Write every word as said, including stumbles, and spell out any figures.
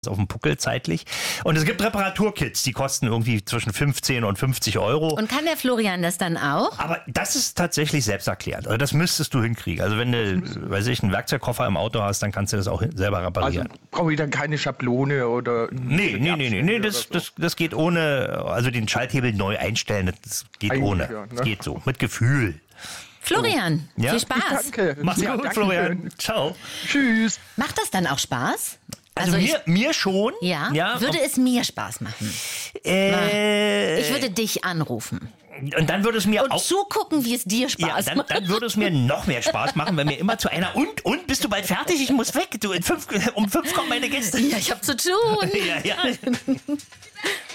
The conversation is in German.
auf dem Puckel zeitlich. Und es gibt Reparaturkits, die kosten irgendwie zwischen fünfzehn und fünfzig Euro. Und kann der Florian das dann auch? Aber das ist tatsächlich selbsterklärend. Also das müsstest du hinkriegen. Also wenn du, weiß ich, einen Werkzeugkoffer im Auto hast, dann kannst du das auch selber reparieren. Also brauche ich dann keine Schablone oder... Nee, nee, nee, nee, nee, das, das, das geht ohne, also den Schalthebel neu einstellen, das geht Eigentlich, ohne. ja, ne? Das geht so, mit Gefühl. Florian, Ja? viel Spaß. Danke. Mach's Ja, gut, danke Florian. schön. Ciao. Tschüss. Macht das dann auch Spaß? Also, ich, mir, mir schon. ja, ja würde es mir Spaß machen. äh, Ich würde dich anrufen. Und dann würde es mir Und auch... zugucken, wie es dir Spaß Ja, dann, macht. dann würde es mir noch mehr Spaß machen, wenn mir immer zu einer und, und, bist du bald fertig? Ich muss weg. Du, in fünf, um fünf kommen meine Gäste. Ja, ich habe zu tun. Ja, ja.